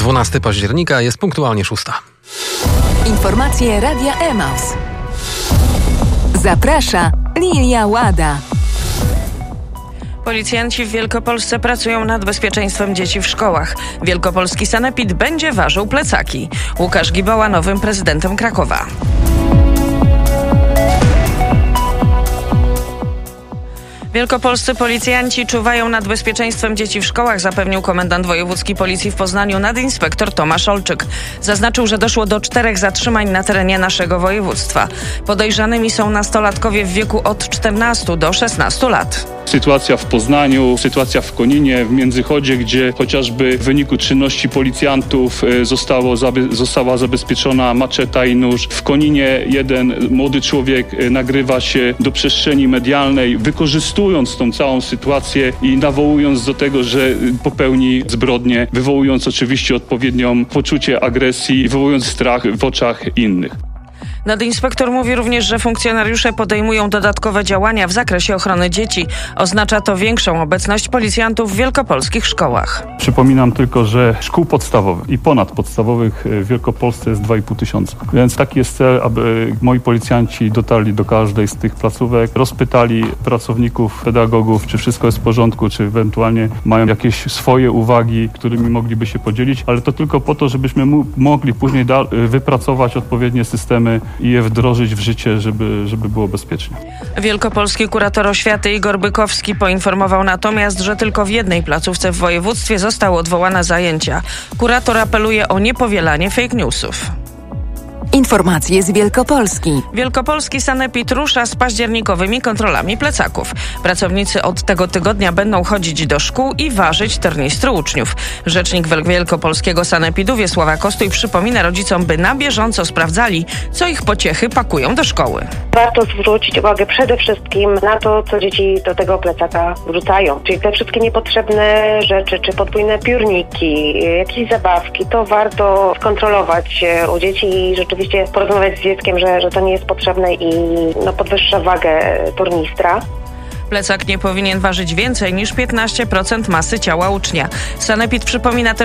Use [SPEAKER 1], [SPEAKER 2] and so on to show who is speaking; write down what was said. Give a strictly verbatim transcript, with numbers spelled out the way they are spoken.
[SPEAKER 1] dwunastego października, jest punktualnie szósta.
[SPEAKER 2] Informacje Radia Emaus. Zaprasza Lilia Łada.
[SPEAKER 3] Policjanci w Wielkopolsce pracują nad bezpieczeństwem dzieci w szkołach. Wielkopolski sanepid będzie ważył plecaki. Łukasz Gibała nowym prezydentem Krakowa. Wielkopolscy policjanci czuwają nad bezpieczeństwem dzieci w szkołach, zapewnił komendant wojewódzki policji w Poznaniu nadinspektor Tomasz Olczyk. Zaznaczył, że doszło do czterech zatrzymań na terenie naszego województwa. Podejrzanymi są nastolatkowie w wieku od czternastu do szesnastu lat.
[SPEAKER 4] Sytuacja w Poznaniu, sytuacja w Koninie, w Międzychodzie, gdzie chociażby w wyniku czynności policjantów zostało, została zabezpieczona maczeta i nóż. W Koninie jeden młody człowiek nagrywa się do przestrzeni medialnej, wykorzystując tą całą sytuację i nawołując do tego, że popełni zbrodnię, wywołując oczywiście odpowiednią poczucie agresji i wywołując strach w oczach innych.
[SPEAKER 3] Nadinspektor mówi również, że funkcjonariusze podejmują dodatkowe działania w zakresie ochrony dzieci. Oznacza to większą obecność policjantów w wielkopolskich szkołach.
[SPEAKER 4] Przypominam tylko, że szkół podstawowych i ponadpodstawowych w Wielkopolsce jest dwa i pół tysiąca. Więc taki jest cel, aby moi policjanci dotarli do każdej z tych placówek, rozpytali pracowników, pedagogów, czy wszystko jest w porządku, czy ewentualnie mają jakieś swoje uwagi, którymi mogliby się podzielić, ale to tylko po to, żebyśmy mu- mogli później da- wypracować odpowiednie systemy i je wdrożyć w życie, żeby, żeby było bezpiecznie.
[SPEAKER 3] Wielkopolski kurator oświaty Igor Bykowski poinformował natomiast, że tylko w jednej placówce w województwie zostały odwołane zajęcia. Kurator apeluje o niepowielanie fake newsów.
[SPEAKER 2] Informacje z Wielkopolski.
[SPEAKER 3] Wielkopolski sanepid rusza z październikowymi kontrolami plecaków. Pracownicy od tego tygodnia będą chodzić do szkół i ważyć tornistry uczniów. Rzecznik wielkopolskiego sanepidu Wiesława Kostuj przypomina rodzicom, by na bieżąco sprawdzali, co ich pociechy pakują do szkoły.
[SPEAKER 5] Warto zwrócić uwagę przede wszystkim na to, co dzieci do tego plecaka wrzucają. Czyli te wszystkie niepotrzebne rzeczy, czy podwójne piórniki, jakieś zabawki, to warto skontrolować u dzieci i rzeczywiście porozmawiać z dzieckiem, że, że to nie jest potrzebne i no, podwyższa wagę tornistra.
[SPEAKER 3] Plecak nie powinien ważyć więcej niż piętnaście procent masy ciała ucznia. Sanepid przypomina też,